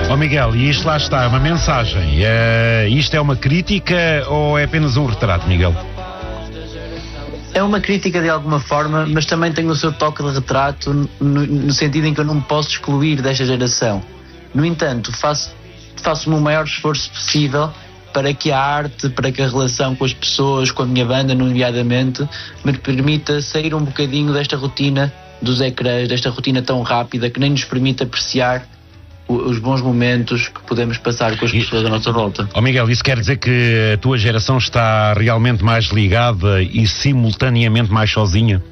Ó Miguel, e isto lá está, uma mensagem. Isto é uma crítica ou é apenas um retrato, Miguel? É uma crítica de alguma forma, mas também tem o seu toque de retrato no sentido em que eu não me posso excluir desta geração. No entanto, faço o meu maior esforço possível para que a arte, para que a relação com as pessoas, com a minha banda, nomeadamente, me permita sair um bocadinho desta rotina dos ecrãs, desta rotina tão rápida que nem nos permite apreciar os bons momentos que podemos passar com as pessoas à nossa volta. Ó Miguel, isso quer dizer que a tua geração está realmente mais ligada e simultaneamente mais sozinha?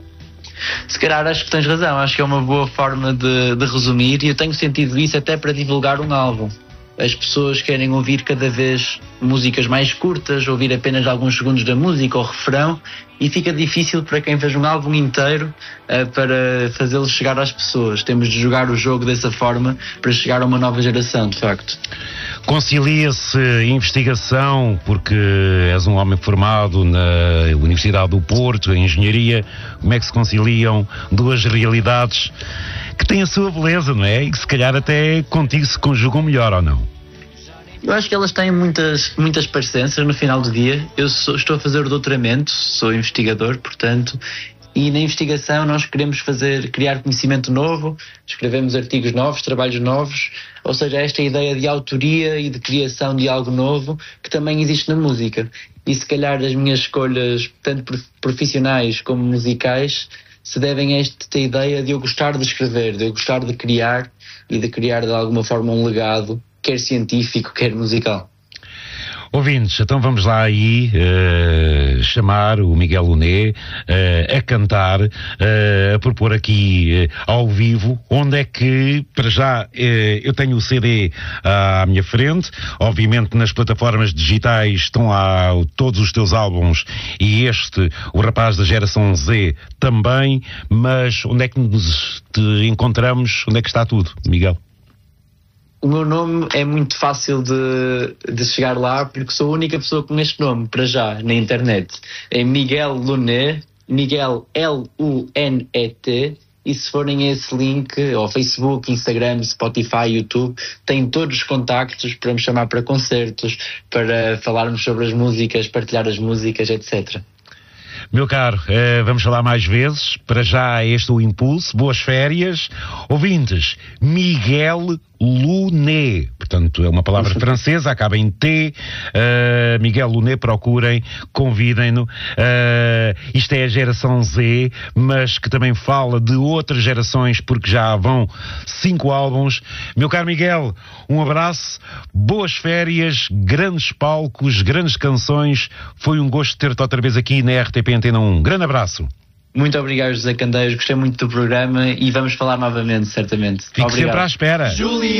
Se calhar acho que tens razão, acho que é uma boa forma de resumir, e eu tenho sentido isso até para divulgar um álbum. As pessoas querem ouvir cada vez músicas mais curtas, ouvir apenas alguns segundos da música ou refrão, e fica difícil para quem fez um álbum inteiro para fazê-lo chegar às pessoas. Temos de jogar o jogo dessa forma para chegar a uma nova geração, de facto. Concilia-se investigação, porque és um homem formado na Universidade do Porto, em Engenharia. Como é que se conciliam duas realidades que têm a sua beleza, não é? E que se calhar até contigo se conjugam melhor, ou não? Eu acho que elas têm muitas parecenças no final do dia. Eu estou a fazer o doutoramento, sou investigador, portanto, e na investigação nós queremos criar conhecimento novo, escrevemos artigos novos, trabalhos novos, ou seja, esta ideia de autoria e de criação de algo novo que também existe na música. E se calhar as minhas escolhas, tanto profissionais como musicais, se devem a esta ideia de eu gostar de escrever, de eu gostar de criar e de criar de alguma forma um legado, quer científico, quer musical. Ouvintes, então vamos lá aí chamar o Miguel Luné a cantar, a propor aqui ao vivo, onde é que, para já, eu tenho o CD à minha frente, obviamente nas plataformas digitais estão lá todos os teus álbuns e o rapaz da geração Z também, mas onde é que nos encontramos, onde é que está tudo, Miguel? O meu nome é muito fácil de chegar lá, porque sou a única pessoa com este nome, para já, na internet. É Miguel Luné, Miguel L-U-N-E-T, e se forem a esse link, ao Facebook, Instagram, Spotify, YouTube, têm todos os contactos para me chamar para concertos, para falarmos sobre as músicas, partilhar as músicas, etc. Meu caro, vamos falar mais vezes. Para já este é o impulso. Boas férias. Ouvintes, Miguel Luné, portanto é uma palavra francesa, acaba em T. Miguel Luné, procurem, convidem-no. Isto é a geração Z, mas que também fala de outras gerações, porque já vão 5 álbuns. Meu caro Miguel, um abraço, boas férias, grandes palcos, grandes canções. Foi um gosto ter-te outra vez aqui na RTP Antena 1. Grande abraço. Muito obrigado, José Candeias, gostei muito do programa e vamos falar novamente, certamente. Fique obrigado. Sempre à espera.